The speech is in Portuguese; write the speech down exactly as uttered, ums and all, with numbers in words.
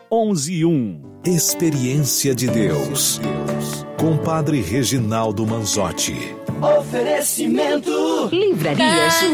onze um. Experiência de Deus. Com Padre Reginaldo Manzotti. Oferecimento. Livraria